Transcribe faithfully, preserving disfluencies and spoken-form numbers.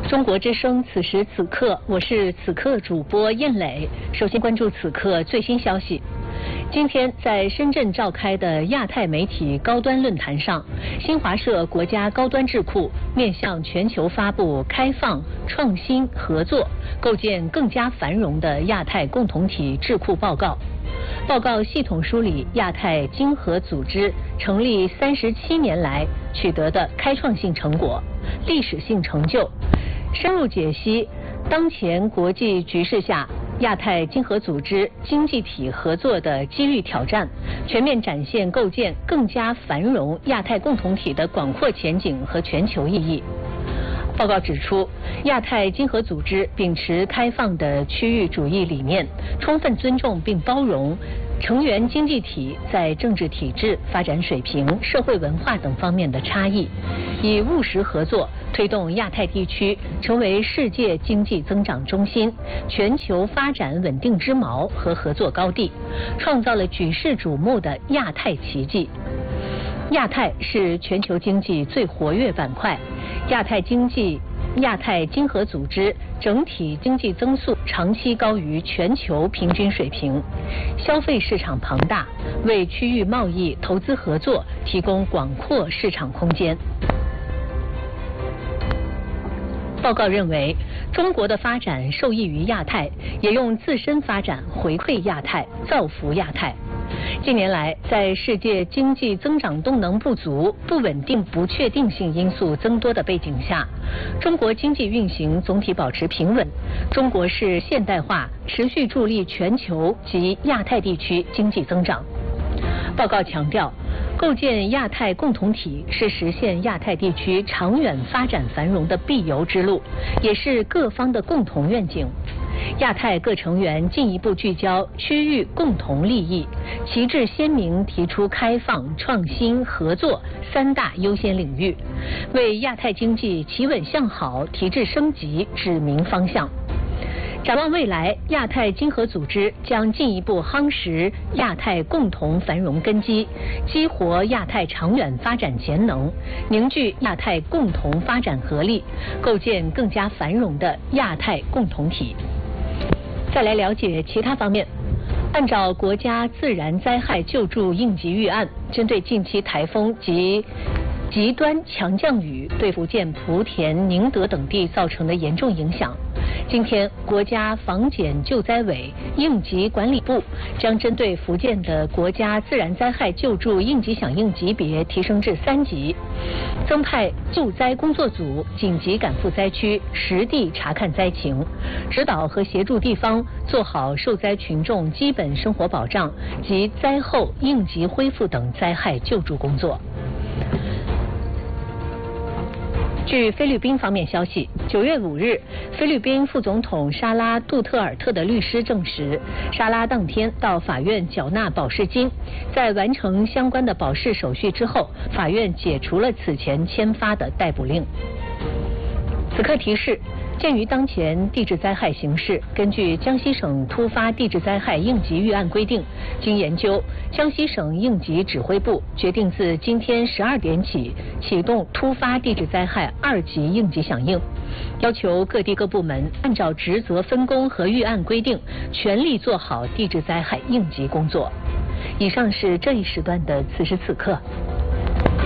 中国之声此时此刻，我是此刻主播燕磊。首先关注此刻最新消息。今天在深圳召开的亚太媒体高端论坛上，新华社国家高端智库面向全球发布开放、创新、合作，构建更加繁荣的亚太共同体智库报告。报告系统梳理亚太经合组织成立三十七年来取得的开创性成果、历史性成就，深入解析当前国际局势下亚太经合组织经济体合作的机遇挑战，全面展现构建更加繁荣亚太共同体的广阔前景和全球意义。报告指出，亚太经合组织秉持开放的区域主义理念，充分尊重并包容成员经济体在政治体制、发展水平、社会文化等方面的差异，以务实合作推动亚太地区成为世界经济增长中心、全球发展稳定之锚和合作高地，创造了举世瞩目的亚太奇迹。亚太是全球经济最活跃板块，亚太经济亚太经合组织整体经济增速长期高于全球平均水平，消费市场庞大，为区域贸易投资合作提供广阔市场空间。报告认为，中国的发展受益于亚太，也用自身发展回馈亚太，造福亚太。近年来，在世界经济增长动能不足、不稳定、不确定性因素增多的背景下，中国经济运行总体保持平稳。中国式现代化持续助力全球及亚太地区经济增长。报告强调，构建亚太共同体是实现亚太地区长远发展繁荣的必由之路，也是各方的共同愿景。亚太各成员进一步聚焦区域共同利益，旗帜鲜明提出开放、创新、合作三大优先领域，为亚太经济企稳向好、提质升级指明方向。展望未来，亚太经合组织将进一步夯实亚太共同繁荣根基，激活亚太长远发展潜能，凝聚亚太共同发展合力，构建更加繁荣的亚太共同体。再来了解其他方面。按照国家自然灾害救助应急预案，针对近期台风及极端强降雨对福建莆田、宁德等地造成的严重影响，今天国家防检救灾委应急管理部将针对福建的国家自然灾害救助应急响应级别提升至三级，增派救灾工作组紧急赶赴灾区，实地查看灾情，指导和协助地方做好受灾群众基本生活保障及灾后应急恢复等灾害救助工作。据菲律宾方面消息，九月五日，菲律宾副总统沙拉杜特尔特的律师证实，沙拉当天到法院缴纳保释金，在完成相关的保释手续之后，法院解除了此前签发的逮捕令。此刻提示，鉴于当前地质灾害形势，根据江西省突发地质灾害应急预案规定，经研究，江西省应急指挥部决定自今天十二点起启动突发地质灾害二级应急响应，要求各地各部门按照职责分工和预案规定，全力做好地质灾害应急工作。以上是这一时段的此时此刻。